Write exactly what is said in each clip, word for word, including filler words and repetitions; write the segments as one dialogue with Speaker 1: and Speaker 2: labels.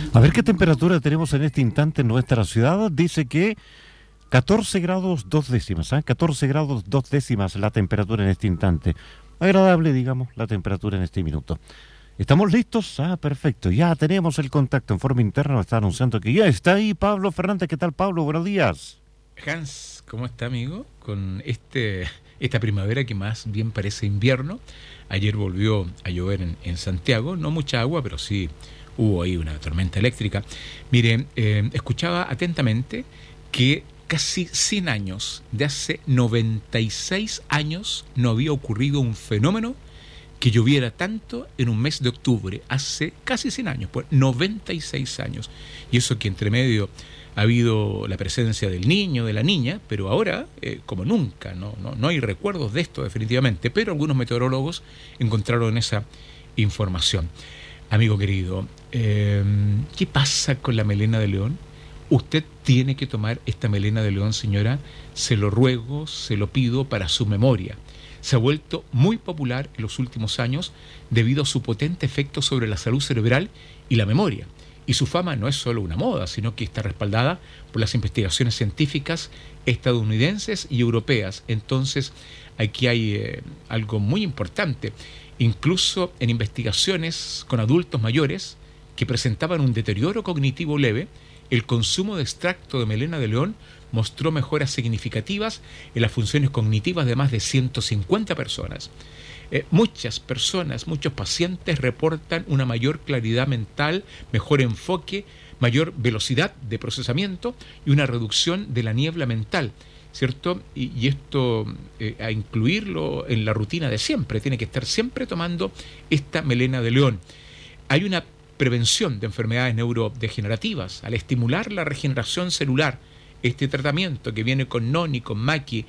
Speaker 1: A ver qué temperatura tenemos en este instante en nuestra ciudad. Dice que catorce grados dos décimas, ¿eh? catorce grados dos décimas la temperatura en este instante. Agradable, digamos, la temperatura en este minuto. ¿Estamos listos? Ah, perfecto. Ya tenemos el contacto en forma interna. Me está anunciando que ya está ahí Pablo Fernández. ¿Qué tal, Pablo? Buenos días.
Speaker 2: Hans, ¿cómo está, amigo? Con este esta primavera que más bien parece invierno. Ayer volvió a llover en, en Santiago. No mucha agua, pero sí hubo ahí una tormenta eléctrica. Mire, eh, escuchaba atentamente que casi cien años, de hace noventa y seis años, no había ocurrido un fenómeno que lloviera tanto en un mes de octubre, hace casi cien años, pues noventa y seis años. Y eso que entre medio ha habido la presencia del niño, de la niña, pero ahora, eh, como nunca, no, no, no hay recuerdos de esto definitivamente, pero algunos meteorólogos encontraron esa información. Amigo querido, eh, ¿qué pasa con la melena de león? Usted tiene que tomar esta melena de león, señora, se lo ruego, se lo pido para su memoria. Se ha vuelto muy popular en los últimos años debido a su potente efecto sobre la salud cerebral y la memoria. Y su fama no es solo una moda, sino que está respaldada por las investigaciones científicas estadounidenses y europeas. Entonces, aquí hay eh, algo muy importante. Incluso en investigaciones con adultos mayores que presentaban un deterioro cognitivo leve, el consumo de extracto de melena de león mostró mejoras significativas en las funciones cognitivas de más de ciento cincuenta personas. Eh, muchas personas, muchos pacientes reportan una mayor claridad mental, mejor enfoque, mayor velocidad de procesamiento y una reducción de la niebla mental, ¿cierto? Y, y esto eh, a incluirlo en la rutina de siempre, tiene que estar siempre tomando esta melena de león. Hay una prevención de enfermedades neurodegenerativas al estimular la regeneración celular. Este tratamiento que viene con noni, con maqui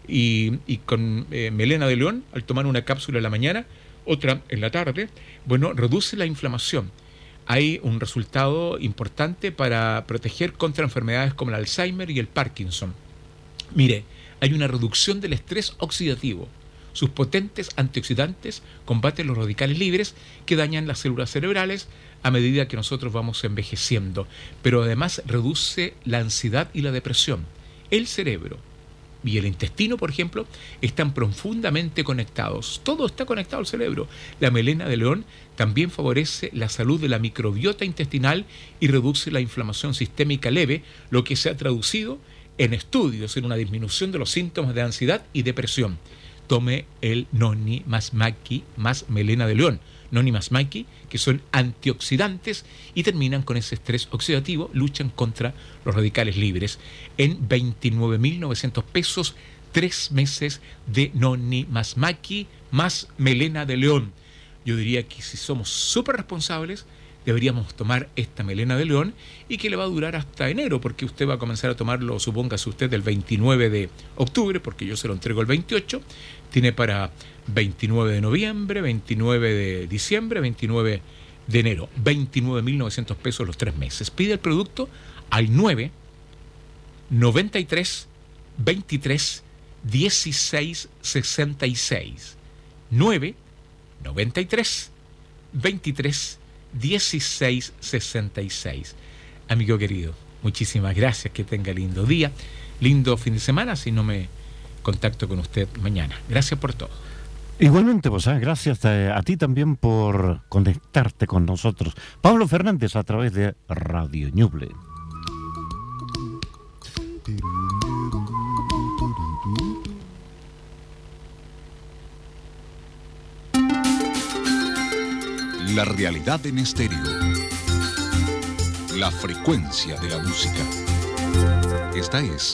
Speaker 2: y, y con eh, melena de león, al tomar una cápsula en la mañana, otra en la tarde, bueno, reduce la inflamación. Hay un resultado importante para proteger contra enfermedades como el Alzheimer y el Parkinson. Mire, hay una reducción del estrés oxidativo. Sus potentes antioxidantes combaten los radicales libres que dañan las células cerebrales a medida que nosotros vamos envejeciendo, pero además reduce la ansiedad y la depresión. El cerebro y el intestino, por ejemplo, están profundamente conectados. Todo está conectado al cerebro. La melena de león también favorece la salud de la microbiota intestinal y reduce la inflamación sistémica leve, lo que se ha traducido en estudios en una disminución de los síntomas de ansiedad y depresión. Tome el noni más maqui más melena de león. Noni más maqui, que son antioxidantes y terminan con ese estrés oxidativo, luchan contra los radicales libres. En veintinueve mil novecientos pesos, tres meses de noni más maqui más melena de león. Yo diría que si somos súper responsables, deberíamos tomar esta melena de león y que le va a durar hasta enero, porque usted va a comenzar a tomarlo, supóngase usted, el veintinueve de octubre, porque yo se lo entrego el veintiocho, tiene para veintinueve de noviembre, veintinueve de diciembre, veintinueve de enero, veintinueve mil novecientos pesos los tres meses. Pide el producto al nueve noventa y tres veintitrés dieciséis sesenta y seis. nueve noventa y tres veintitrés dieciséis sesenta y seis. Amigo querido, muchísimas gracias, que tenga lindo día, lindo fin de semana, si no me contacto con usted mañana. Gracias por todo.
Speaker 1: Igualmente, pues, ¿eh? gracias a, a ti también por conectarte con nosotros. Pablo Fernández a través de Radio Ñuble.
Speaker 3: La realidad en estéreo. La frecuencia de la música. Esta es